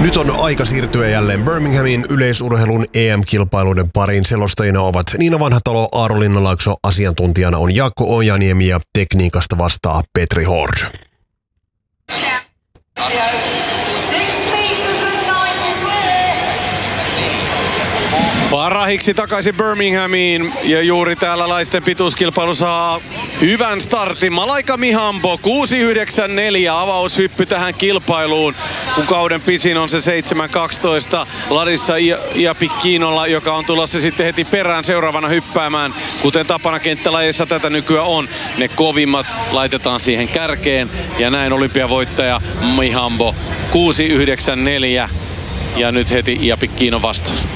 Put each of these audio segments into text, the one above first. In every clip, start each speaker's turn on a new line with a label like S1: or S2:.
S1: Nyt on aika siirtyä jälleen Birminghamin yleisurheilun EM-kilpailuiden pariin. Selostajina ovat Niina Vanhatalo, Aaro Linnanlaakso, asiantuntijana on Jaakko Ojaniemi ja tekniikasta vastaa Petri Hord.
S2: Parahiksi takaisin Birminghamiin ja juuri täällä laisten pituuskilpailu saa hyvän startin. Malaika Mihambo 6.94 avaushyppy tähän kilpailuun, kun kauden pisin on se 7.12. Larissa Iapikinolla, joka on tulossa sitten heti perään seuraavana hyppäämään. Kuten tapana kenttälajeissa tätä nykyään on, ne kovimmat laitetaan siihen kärkeen ja näin olympiavoittaja Mihambo 6.94 ja nyt heti Iapikino vastaus.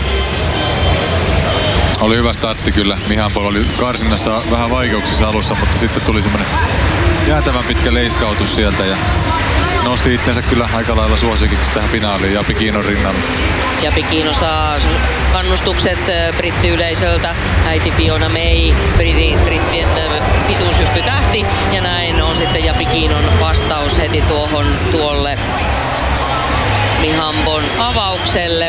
S3: Oli hyvä startti kyllä. Mihambo oli karsinnassa vähän vaikeuksissa alussa, mutta sitten tuli semmoinen jäätävän pitkä leiskautus sieltä ja nosti itsensä kyllä aika lailla suosikiksi tähän finaaliin Iapikinon rinnalla.
S4: Iapikino saa kannustukset brittiyleisöltä. Äiti Fiona May, brittien pituushyppytähti, ja näin on sitten Iapikinon vastaus heti tuolle Mihambon avaukselle.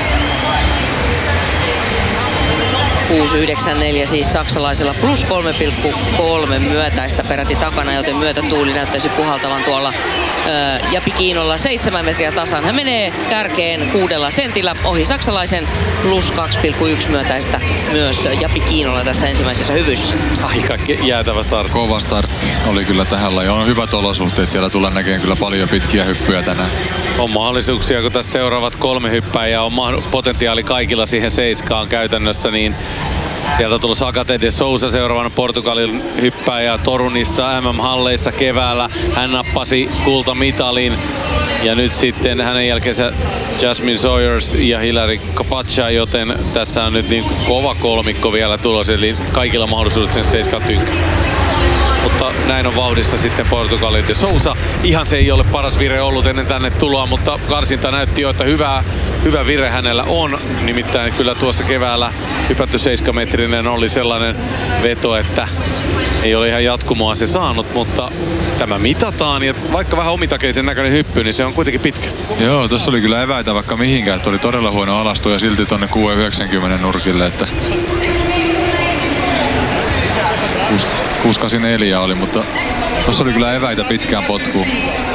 S4: 6.94 siis saksalaisella plus 3.3 myötäistä peräti takana, joten myötätuuli näyttäisi puhaltavan tuolla Iapikinolla 7 metriä tasan. Hän menee kärkeen 6 sentillä ohi saksalaisen plus 2.1 myötäistä myös Iapikinolla tässä ensimmäisessä hyvyssä.
S2: Aika jäätävä startti.
S3: Kova startti oli kyllä tähän lajiin. On hyvät olosuhteet, siellä tulee näkemään kyllä paljon pitkiä hyppyjä tänään.
S2: On mahdollisuuksia, kun tässä seuraavat 3 hyppääjää on potentiaali kaikilla siihen 7 käytännössä, niin sieltä tuli Agate de Sousa seuraavana Portugalin hyppääjä Torunissa MM-halleissa keväällä. Hän nappasi kultamitalin ja nyt sitten hänen jälkeensä Jasmine Sawyers ja Hilary Capacha, joten tässä on nyt niin kova kolmikko vielä tulossa, eli kaikilla mahdollisuudet sen 7 tynkään. Mutta näin on vauhdissa sitten Portugalin de Sousa. Ihan se ei ole paras vire ollut ennen tänne tuloa, mutta karsinta näytti jo, että hyvä vire hänellä on. Nimittäin kyllä tuossa keväällä hypätty 7-metrinen oli sellainen veto, että ei ole ihan jatkumoa se saanut, mutta tämä mitataan ja vaikka vähän omitakeisen näköinen hyppy, niin se on kuitenkin pitkä.
S3: Joo, tässä oli kyllä eväitä vaikka mihinkään, että oli todella huono alasto ja silti tonne 6.90 nurkille, että 6.84 oli, mutta tuossa oli kyllä eväitä pitkään potkuun.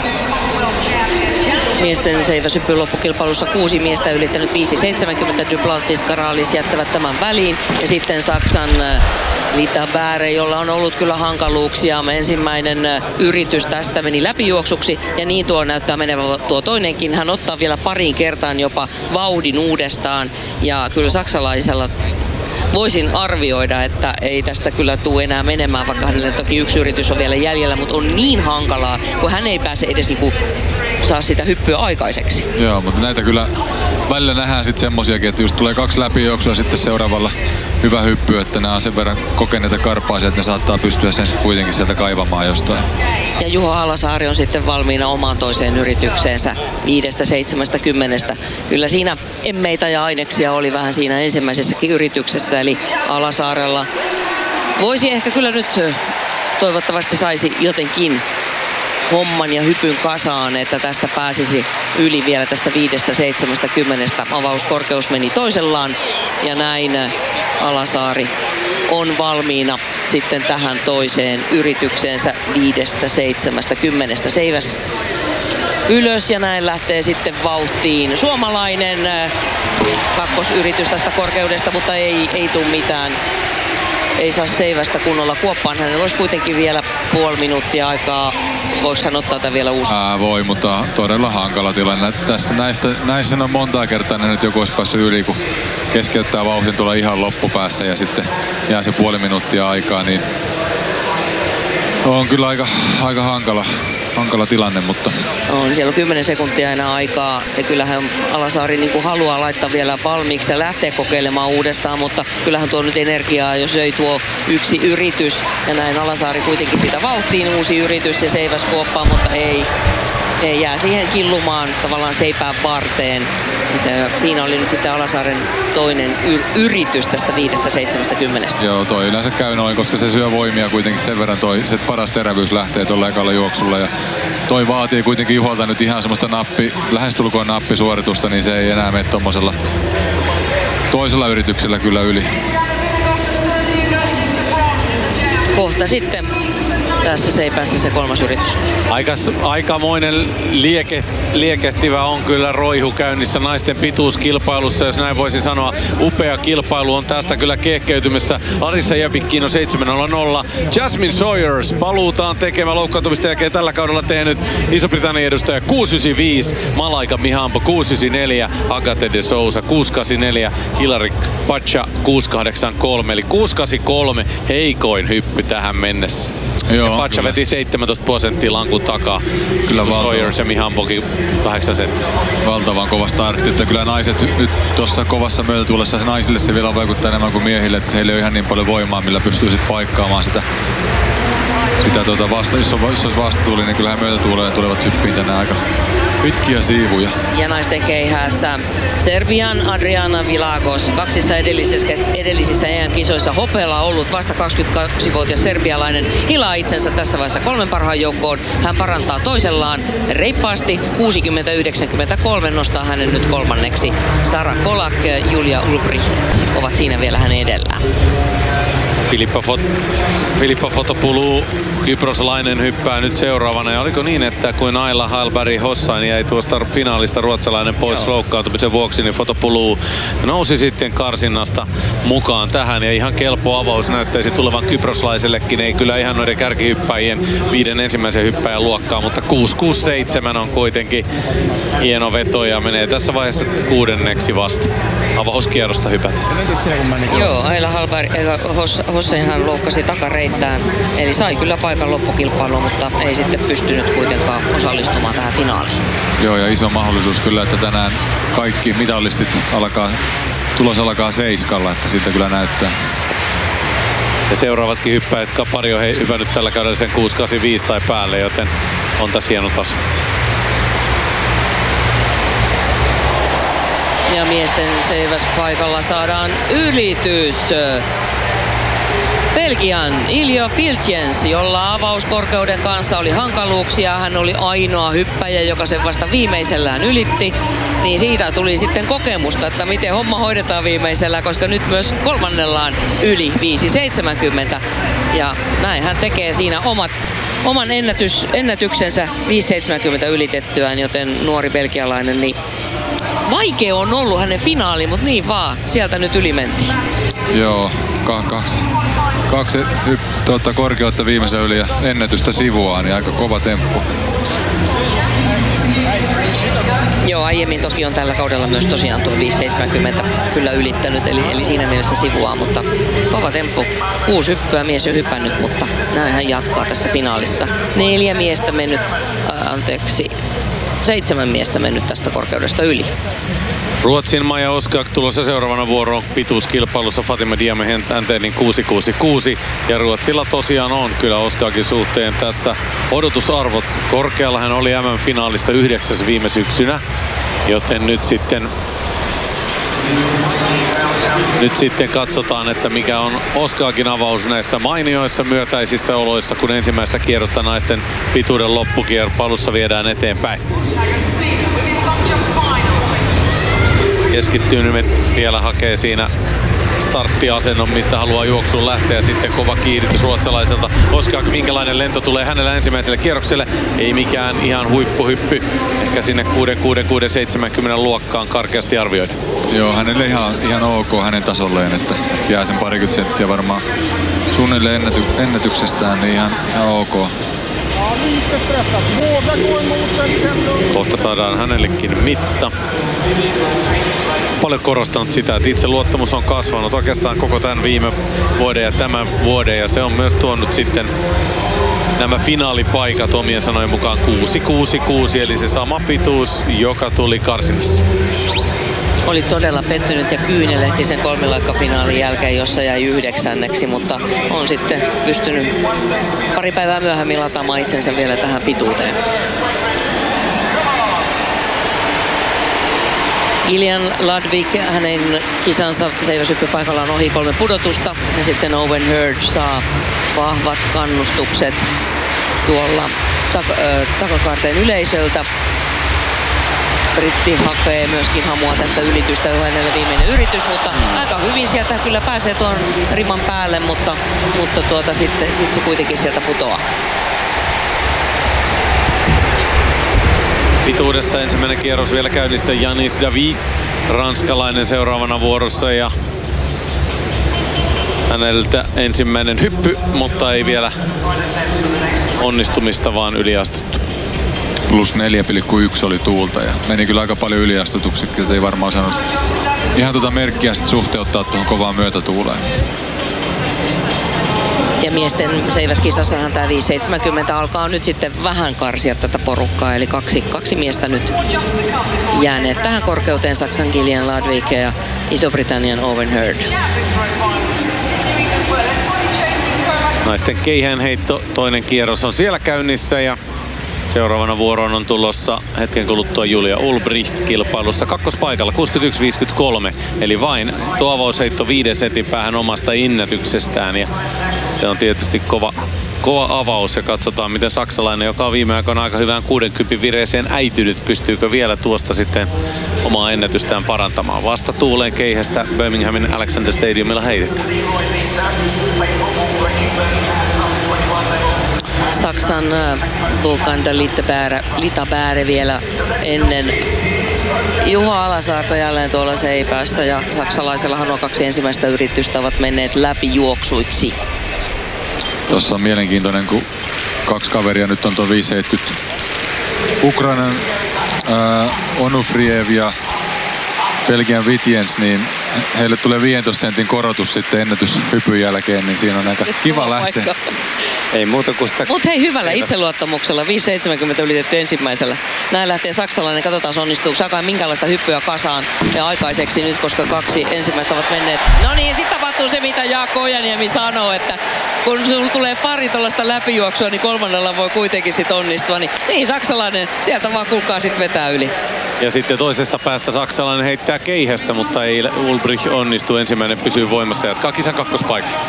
S4: Miesten seiväshyppyn loppukilpailussa 6 miestä ylittänyt 5.70. Duplantis, Karalis jättävät tämän väliin. Ja sitten Saksan Lita Bäre, jolla on ollut kyllä hankaluuksia. Ensimmäinen yritys tästä meni läpijuoksuksi ja niin tuo näyttää menevä tuo toinenkin. Hän ottaa vielä pariin kertaan jopa vauhdin uudestaan ja kyllä saksalaisella voisin arvioida, että ei tästä kyllä tule enää menemään, vaikka hänelle toki yksi yritys on vielä jäljellä, mutta on niin hankalaa, kun hän ei pääse edes niinku saa sitä hyppyä aikaiseksi.
S3: Joo, mutta näitä kyllä välillä nähdään sitten semmosiakin, että just tulee 2 läpijuoksua sitten seuraavalla hyvä hyppy, että nämä on sen verran kokeneita karpaisia, että ne saattaa pystyä sen sitten kuitenkin sieltä kaivamaan jostain.
S4: Ja Juho Halasaari on sitten valmiina omaan toiseen yritykseensä 5.70. Kyllä siinä emmeitä ja aineksia oli vähän siinä ensimmäisessäkin yrityksessä, eli Halasaarella voisi ehkä kyllä nyt toivottavasti saisi jotenkin homman ja hypyn kasaan, että tästä pääsisi yli vielä tästä 5.70. Avauskorkeus meni toisellaan ja näin Halasaari on valmiina sitten tähän toiseen yritykseensä 5.70. Seiväs ylös ja näin lähtee sitten vauhtiin suomalainen kakkosyritys tästä korkeudesta, mutta ei tule mitään. Ei saa seivästä kunnolla kuoppaan. Hänellä olisi kuitenkin vielä puoli minuuttia aikaa. Voiko hän ottaa tämän vielä uusi?
S3: Voi, mutta todella hankala tilanne. Tässä näissä on montaa kertaa ne nyt joku olisi päässyt yli, kun keskeyttää vauhdin tuolla ihan loppupäässä ja sitten jää se puoli minuuttia aikaa, niin on kyllä aika hankala tilanne, mutta
S4: on, siellä on 10 sekuntia enää aikaa ja kyllähän Halasaari niin kuin haluaa laittaa vielä valmiiksi ja lähteä kokeilemaan uudestaan, mutta kyllähän tuo nyt energiaa, jos ei tuo yksi yritys ja näin Halasaari kuitenkin sitä vauhtiin uusi yritys ja seiväs kuoppaa, mutta he jää siihen killumaan tavallaan seipään varteen. Siinä oli nyt sitten Alasaaren toinen yritys tästä 5-70.
S3: Joo, toi yleensä käy noin, koska se syö voimia kuitenkin sen verran se paras terävyys lähtee tuolla ekalla juoksulla. Ja toi vaatii kuitenkin Juholta nyt ihan semmoista lähestulkoon nappisuoritusta, niin se ei enää mene tommosella toisella yrityksellä kyllä yli.
S4: Kohta sitten tässä seipäässä se kolmas yritys.
S2: Aikamoinen liekehtivä on kyllä roihu käynnissä naisten pituuskilpailussa, jos näin voisi sanoa. Upea kilpailu on tästä kyllä kehkeytymässä. Larissa Jäpikkiin on 7.00. Jasmine Sawyers paluutaan tekemään loukkaantumista jälkeen tällä kaudella tehnyt Iso-Britannian edustaja 6.95. Malaika Mihambo 6.94. Agate de Sousa 6.84. Hilary Pacha 6.83. Eli 6.83 heikoin hyppy tähän mennessä.
S3: Joo,
S2: Pacha veti 17% lankun takaa. Kyllä Sawyers ja Mihambokin 8 senttiä.
S3: Valtavan kova startti, että kyllä naiset nyt tuossa kovassa myötätuulessa, naisille se vielä vaikuttaa enemmän kuin miehille, että heillä ei ole ihan niin paljon voimaa, millä pystyy sitten paikkaamaan sitä jos olisi vastatuuli, niin kyllähän myötätuuleen tulevat hyppiin tänne aika pitkiä siivuja.
S4: Ja naisten keihäässä Serbian Adriana Vilagos. Kaksissa edellisissä EM-kisoissa hopealla ollut vasta 22-vuotias serbialainen hilaa itsensä tässä vaiheessa 3 parhaan joukkoon. Hän parantaa toisellaan reippaasti. 60-93 nostaa hänen nyt kolmanneksi. Sara Kolak ja Julia Ulbricht ovat siinä vielä hänen edellään.
S2: Filippa Fotopoulou, kyproslainen, hyppää nyt seuraavana. Ja oliko niin, että kun Ayla Halberg Hossain jäi tuosta finaalista ruotsalainen pois loukkaantumisen vuoksi, niin Fotopoulou nousi sitten karsinnasta mukaan tähän. Ja ihan kelpo avaus näyttäisi tulevan kyproslaisellekin. Ei kyllä ihan noiden kärkihyppäjien 5 ensimmäisen hyppäjän luokkaa, mutta 6.67 on kuitenkin hieno veto ja menee tässä vaiheessa 6. vasta. Avauskierrosta hypätä.
S4: Joo, Ayla Halberg Hossainhan loukkasi takareittään, eli sai kyllä paikan loppukilpailuun, mutta ei sitten pystynyt kuitenkaan osallistumaan tähän finaaliin.
S3: Joo, ja iso mahdollisuus kyllä, että tänään kaikki mitallistit tulos alkaa 7, että siltä kyllä näyttää.
S2: Ja seuraavatkin hyppäjät, pari on hypännyt tällä kaudella sen 6.85 tai päälle, joten on tässä hieno taso.
S4: Ja miesten seiväspaikalla saadaan ylitys. Belgian Ilja Filtjens, jolla avauskorkeuden kanssa oli hankaluuksia. Hän oli ainoa hyppäjä, joka sen vasta viimeisellään ylitti. Niin siitä tuli sitten kokemusta, että miten homma hoidetaan viimeisellä, koska nyt myös kolmannellaan yli 5.70. Ja näin hän tekee siinä oman ennätyksensä 5.70 ylitettyään, joten nuori belgialainen, niin vaikea on ollut hänen finaali, mutta niin vaan, sieltä nyt yli mentiin.
S3: Joo, kaksi korkeutta viimeisen yli ja ennätystä sivuaan, niin aika kova temppu.
S4: Joo, aiemmin toki on tällä kaudella myös tosiaan tuo 5.70 kyllä ylittänyt, eli siinä mielessä sivuaa, mutta kova temppu. 6 hyppyä mies jo hypännyt, mutta näin hän jatkaa tässä finaalissa. 7 miestä mennyt tästä korkeudesta yli.
S2: Ruotsin Maja Oskak tulossa seuraavana vuoroon pituuskilpailussa Fatima Diame Häntenin 6.66. Ja Ruotsilla tosiaan on kyllä Oskakin suhteen tässä odotusarvot korkealla. Hän oli MM-finaalissa 9. viime syksynä, joten nyt sitten katsotaan, että mikä on Oskakin avaus näissä mainioissa myötäisissä oloissa, kun ensimmäistä kierrosta naisten pituuden loppukilpailussa viedään eteenpäin. Keskittynyt vielä hakee siinä starttiasennon, mistä haluaa juoksuun lähteä. Sitten kova kiiritys ruotsalaiselta. Oskak, minkälainen lento tulee hänellä ensimmäiselle kierrokselle? Ei mikään ihan huippuhyppy. Ehkä sinne 6.70 luokkaan karkeasti arvioida.
S3: Joo, hänelle ihan ok hänen tasolleen, että jää sen 20 senttiä varmaan suunnilleen ennätyksestään, niin ihan ok.
S2: Kohta saadaan hänellekin mitta. Paljon korostanut sitä, että itseluottamus on kasvanut oikeastaan koko tämän viime vuoden ja tämän vuoden, ja se on myös tuonut sitten nämä finaalipaikat omien sanojen mukaan 6.66, eli se sama pituus, joka tuli karsinnassa.
S4: Oli todella pettynyt ja kyynelehti sen kolmiloikkafinaalin jälkeen, jossa jäi 9, mutta on sitten pystynyt pari päivää myöhemmin lataamaan itsensä vielä tähän pituuteen. Gillian Ludwig, hänen kisansa seiväshyppypaikalla on ohi 3 pudotusta. Ja sitten Owen Hurd saa vahvat kannustukset tuolla takakaarteen yleisöltä. Britti hakee myöskin hamua tästä ylitystä, johon hänelle viimeinen yritys, mutta aika hyvin sieltä kyllä pääsee tuon riman päälle, mutta sitten se kuitenkin sieltä putoaa.
S2: Pituudessa ensimmäinen kierros vielä käynnissä. Yanis David, ranskalainen seuraavana vuorossa, ja häneltä ensimmäinen hyppy, mutta ei vielä onnistumista, vaan yliastuttu.
S3: Plus 4,1 oli tuulta ja meni kyllä aika paljon yliastutuksikin, että ei varmaan saanut ihan tuota merkkiä sit suhteuttaa tuohon kovaan myötätuuleen.
S4: Ja miesten seiväskisassahan tämä 5.70 alkaa nyt sitten vähän karsia tätä porukkaa, eli kaksi miestä nyt jääneet tähän korkeuteen, Saksan Gillian Ludwig ja Iso-Britannian Owen Hurd.
S2: Naisten keihäänheitto, toinen kierros on siellä käynnissä, ja seuraavana vuoroon on tulossa hetken kuluttua Julia Ulbricht kilpailussa kakkospaikalla 61.53, eli vain tuo avausheitto 5 setin päähän omasta ennätyksestään, ja se on tietysti kova avaus, ja katsotaan miten saksalainen, joka on viime aikoina aika hyvään 60 vireeseen äitynyt, pystyykö vielä tuosta sitten omaa ennätystään parantamaan. Vasta tuuleen keihästä Birminghamin Alexander Stadiumilla heitetään.
S4: Saksan Vulkan Littabäre vielä ennen Juho Alasaarta jälleen tuolla seipäässä, ja saksalaisellahan nuo 2 ensimmäistä yritystä ovat menneet läpi juoksuiksi.
S3: Tuossa on mielenkiintoinen, kun 2 kaveria nyt on tuo 570 Ukrainan Onufriev ja Belgian Vitjens, niin heille tulee 15 sentin korotus sitten ennätyshypyn jälkeen, niin siinä on aika kiva lähteä.
S2: Ei muuta kuin sitä.
S4: Mutta hei, hyvällä itseluottamuksella 5.70 ylitetty ensimmäisellä. Näin lähtee saksalainen, katsotaan onnistuuko sakaan minkälaista hyppyä kasaan ja aikaiseksi nyt, koska 2 ensimmäistä ovat menneet. No niin, sitten tapahtuu se, mitä Jaakko Ojaniemi sanoo, että kun sulla tulee pari tuollaista läpijuoksua, niin 3. voi kuitenkin sitten onnistua. Niin saksalainen, sieltä vaan kuulkaa sitten vetää yli.
S2: Ja sitten toisesta päästä saksalainen heittää keihästä, mutta ei Ulbrich onnistu. Ensimmäinen pysyy voimassa ja jatkaa kisan kakkospaikalla.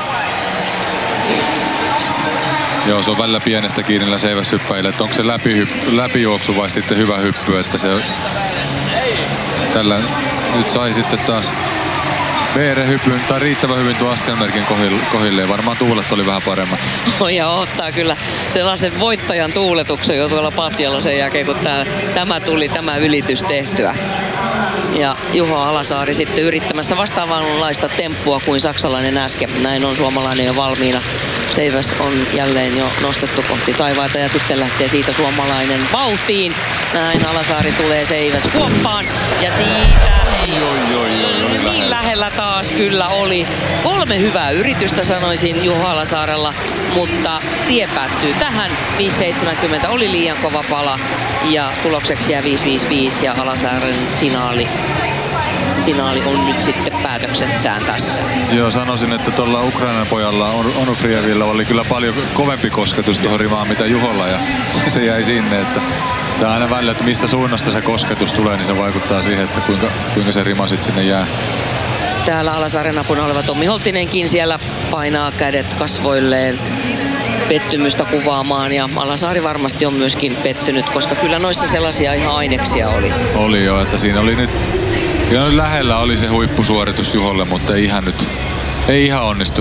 S3: Joo, se on välillä pienestä kiinni seiväshyppäjille, että onko se läpijuoksu vai sitten hyvä hyppy, että se tällä nyt sai sitten taas VR-hypyn tai riittävän hyvin tuon askelmerkin kohilleen. Varmaan tuulet oli vähän paremmat.
S4: Ja ottaa kyllä sellaisen voittajan tuuletuksen jo tuolla patjalla sen jälkeen, kun tämä ylitys tehtyä. Ja Juho Alasaari sitten yrittämässä vastaavanlaista temppua kuin saksalainen äsken. Näin on suomalainen jo valmiina. Seiväs on jälleen jo nostettu kohti taivaita ja sitten lähtee siitä suomalainen vauhtiin. Näin Alasaari tulee Seiväs kuoppaan ja siitä niin lähellä taas kyllä oli. 3 hyvää yritystä sanoisin Juho Alasaarella, mutta tie päättyy tähän. 5.70 oli liian kova pala ja tulokseksi jää 5.55 ja Alasaaren finaali on nyt sitten päätöksessään tässä.
S3: Joo, sanoisin, että tuolla Ukrainan pojalla Onufrievillä oli kyllä paljon kovempi kosketus tuohon rimaan mitä Juholla, ja se jäi sinne, että tämä aina välillä, että mistä suunnasta se kosketus tulee, niin se vaikuttaa siihen, että kuinka se rima sitten sinne jää.
S4: Täällä Alasaaren apuna oleva Tommi Holtinenkin siellä painaa kädet kasvoilleen pettymystä kuvaamaan, ja Alasaari varmasti on myöskin pettynyt, koska kyllä noissa sellaisia ihan aineksia oli. Oli
S3: jo, että siinä oli nyt lähellä oli se huippusuoritus Juholle, mutta ei ihan onnistu.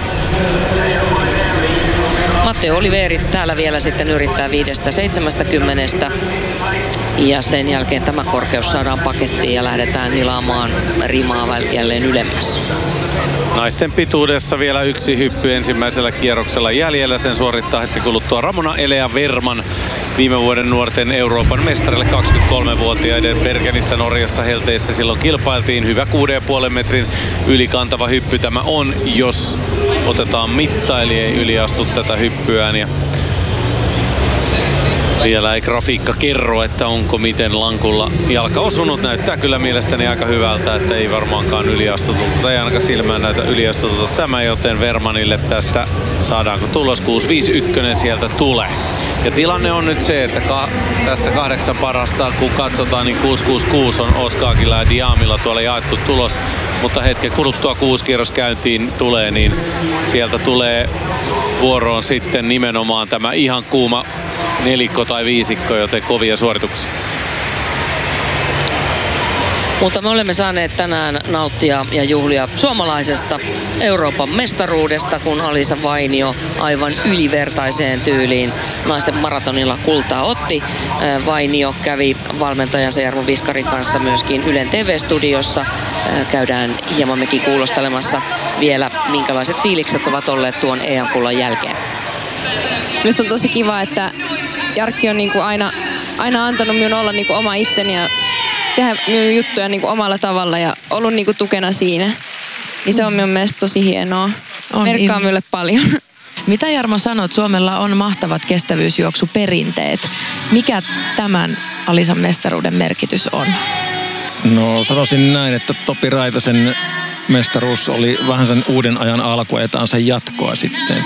S4: Matteo Oliveri täällä vielä sitten yrittää 5.70 ja sen jälkeen tämä korkeus saadaan pakettiin ja lähdetään hilaamaan rimaa jälleen ylemmäs.
S2: Naisten pituudessa vielä 1 hyppy ensimmäisellä kierroksella jäljellä. Sen suorittaa hetken kuluttua Ramona Elea Verman, viime vuoden nuorten Euroopan mestarille 23-vuotiaiden Bergenissä Norjassa helteissä. Silloin kilpailtiin hyvä 6,5 metrin ylikantava hyppy. Tämä on, jos otetaan mitta, eli ei yliastu tätä hyppyään. Ja vielä ei grafiikka kerro, että onko miten lankulla jalka osunut. Näyttää kyllä mielestäni aika hyvältä, että ei varmaankaan yliastutulta tai ainakaan silmään näytä yliastutulta tämä, joten Vermanille tästä saadaanko tulos 6.51 sieltä tulee. Ja tilanne on nyt se, että tässä 8 parasta, kun katsotaan, niin 666 on Oskaakilla ja Diamilla tuolla jaettu tulos. Mutta hetken kuluttua 6 kierroskäyntiin tulee, niin sieltä tulee vuoroon sitten nimenomaan tämä ihan kuuma nelikko tai viisikko, joten kovia suorituksia.
S4: Mutta me olemme saaneet tänään nauttia ja juhlia suomalaisesta Euroopan mestaruudesta, kun Alisa Vainio aivan ylivertaiseen tyyliin naisten maratonilla kultaa otti. Vainio kävi valmentajansa Jarmo Viskarin kanssa myöskin Ylen TV-studiossa. Käydään hieman mekin kuulostelemassa vielä, minkälaiset fiilikset ovat olleet tuon EM-kullan jälkeen.
S5: Minusta on tosi kiva, että Jarkki on niinku aina antanut minun olla niinku oma itteni ja tehdä minun juttuja niinku omalla tavalla ja ollut niinku tukena siinä. Niin se on minun mielestä tosi hienoa. Merkkaa minulle paljon.
S6: Mitä Jarmo sanot? Suomella on mahtavat kestävyysjuoksuperinteet. Mikä tämän Alisan mestaruuden merkitys on?
S7: No sanoisin näin, että Topi Raitasen mestaruus oli vähän sen uuden ajan alkua ja sen jatkoa sitten.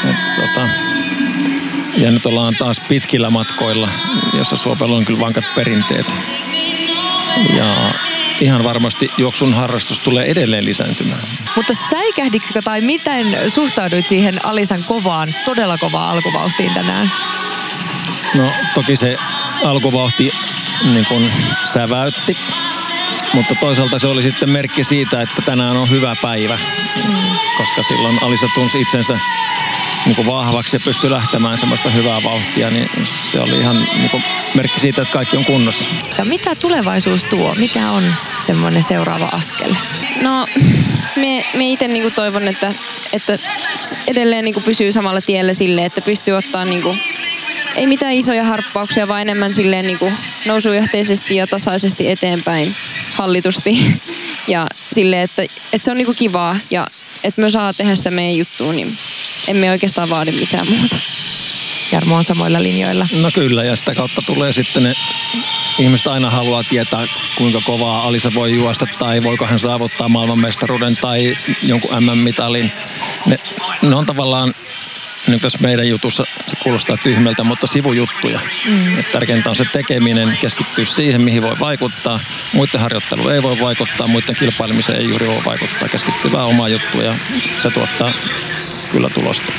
S7: Ja nyt ollaan taas pitkillä matkoilla, jossa Suomella on kyllä vankat perinteet. Ja ihan varmasti juoksun harrastus tulee edelleen lisääntymään.
S6: Mutta säikähditkö tai miten suhtauduit siihen Alisan todella kovaan alkuvauhtiin tänään?
S7: No toki se alkuvauhti niin kuin säväytti, mutta toisaalta se oli sitten merkki siitä, että tänään on hyvä päivä. Koska silloin Alisa tunsi itsensä niin kuin vahvaksi ja pystyi lähtemään semmoista hyvää vauhtia, niin se oli ihan niin kuin merkki siitä, että kaikki on kunnossa.
S6: Ja mitä tulevaisuus tuo? Mikä on semmoinen seuraava askel?
S5: No, me itse niinku toivon, että edelleen niinku pysyy samalla tiellä silleen, että pystyy ottaa niinku, ei mitään isoja harppauksia, vaan enemmän silleen niinku nousujohteisesti ja tasaisesti eteenpäin hallitusti. Ja silleen, että se on niinku kivaa ja että me saa tehdä sitä meidän juttua, niin emme oikeastaan vaadi mitään muuta.
S6: Jarmo on samoilla linjoilla.
S7: No kyllä, ja sitä kautta tulee sitten ne ihmiset aina haluaa tietää, kuinka kovaa Alisa voi juosta tai voiko hän saavuttaa maailmanmestaruuden tai jonkun MM-mitalin. Ne on tavallaan, niin tässä meidän jutussa se kuulostaa tyhmältä, mutta sivujuttuja. Tärkeintä on se tekeminen, keskittyä siihen, mihin voi vaikuttaa. Muiden harjoittelu ei voi vaikuttaa, muiden kilpailemiseen ei juuri voi vaikuttaa. Keskittyy vaan omaan juttuun ja se tuottaa kyllä tulosta.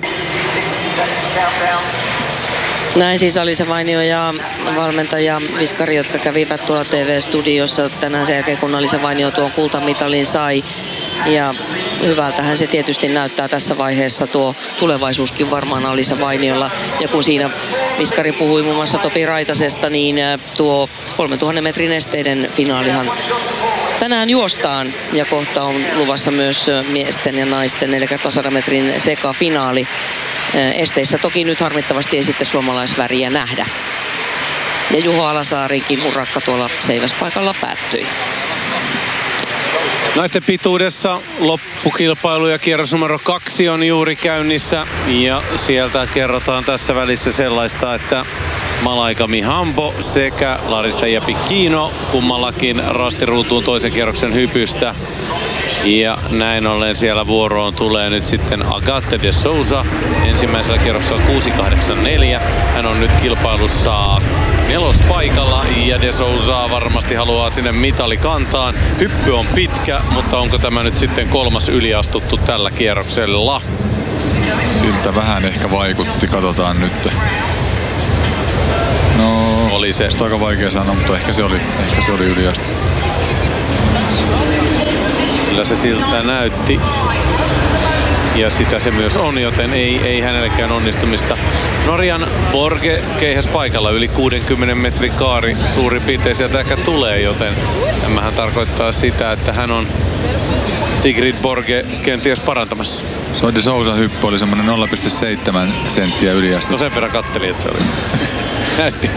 S4: Näin siis Alisa Vainio ja valmentaja Viskari, jotka kävivät tuolla TV-studiossa tänään sen jälkeen, kun Alisa Vainio tuon kultamitalin sai. Ja hyvältähän se tietysti näyttää tässä vaiheessa, tuo tulevaisuuskin varmaan Alisa Vainiolla. Ja kun siinä Viskari puhui muun muassa Topi Raitasesta, niin tuo 3000 metrin esteiden finaalihan tänään juostaan. Ja kohta on luvassa myös miesten ja naisten 4x100 metrin sekafinaali. Esteissä toki nyt harmittavasti ei sitten suomalaisväriä nähdä. Ja Juho Alasaarikin urakka tuolla seiväspaikalla päättyi.
S2: Naisten pituudessa loppukilpailu ja kierros numero 2 on juuri käynnissä. Ja sieltä kerrotaan tässä välissä sellaista, että Malaika Mihambo sekä Larissa Jäpikkino kummallakin rastiruutuun toisen kierroksen hypystä. Ja näin ollen siellä vuoroon tulee nyt sitten Agathe de Souza. Ensimmäisellä kierroksella 6.84. Hän on nyt kilpailussa 4. paikalla ja de Souza varmasti haluaa sinne mitalikantaan. Hyppy on pitkä, mutta onko tämä nyt sitten 3. yliastuttu tällä kierroksella?
S3: Siltä vähän ehkä vaikutti, katsotaan nyt. No,
S2: oli se.
S3: On aika vaikea sanoa, mutta ehkä se oli yliastuttu.
S2: Kyllä se siltä näytti. Ja sitä se myös on, joten ei hänellekään onnistumista. Norjan Borge keihäs paikalla, yli 60 metrin kaari suurin piirtein sieltä ehkä tulee, joten tämähän tarkoittaa sitä, että hän on Sigrid Borge kenties parantamassa.
S3: De Sousan hyppy oli semmoinen 0,7 senttiä yliastuttu.
S2: No sen verran kattelin, että se oli. Näytti